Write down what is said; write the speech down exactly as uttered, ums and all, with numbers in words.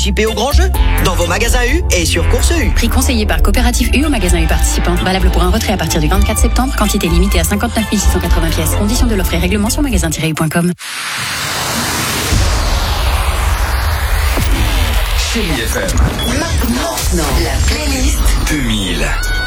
participer au grand jeu. Dans vos magasins U et sur Course U. Prix conseillé par Coopérative U au magasin U participant. Valable pour un retrait à partir du vingt-quatre septembre. Quantité limitée à cinquante-neuf mille six cent quatre-vingts pièces. Conditions de l'offre et règlement sur magasin tiret u point com. Chérie F M. Maintenant, la playlist deux mille.